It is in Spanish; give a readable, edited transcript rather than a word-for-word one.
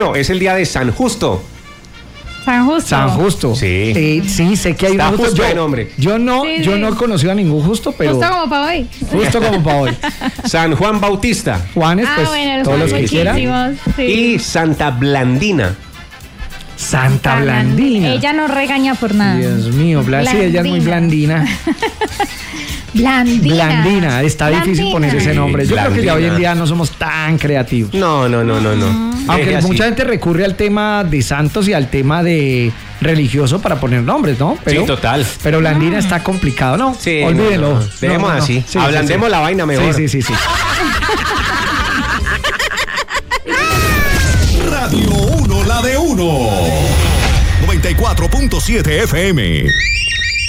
No, es el día de San Justo. San Justo. San Justo. Sí. Sí, sé que hay Está un justo. justo de nombre. Yo no he conocido a ningún justo, pero Justo como para hoy. justo como para hoy. San Juan Bautista. Juanes, pues Bueno, los todos los Juan que quieran. muchísimos, sí. Y Santa Blandina. Santa Blandina. Ella no regaña por nada. Dios mío, sí, ella es muy blandina. Blandina. Blandina, está difícil Blandina. poner ese nombre. Yo creo que ya hoy en Blandina. día no somos tan creativos. No. Aunque Deje así. mucha gente recurre al tema de santos y al tema de religioso para poner nombres, ¿no? Sí, total. Pero Blandina está complicado, ¿no? Sí, olvídenlo. no. Dejemos así. Ablandemos la vaina mejor. Sí. Radio 1, la de 1. 94.7 FM.